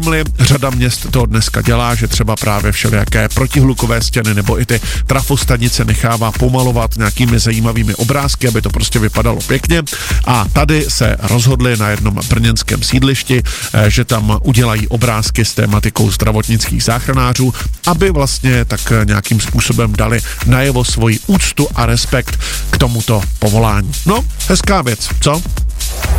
všimli, řada měst to dneska dělá, že třeba právě všelijaké protihlukové stěny nebo i ty trafostanice nechává pomalovat nějakými zajímavými obrázky, aby to prostě vypadalo pěkně. A tady se rozhodli na jednom brněnském sídlišti, že tam udělají obrázky s tématikou zdravotnických záchranářů, aby vlastně tak nějakým způsobem dali najevo svoji úctu a respekt k tomuto povolání. No, hezká věc, co?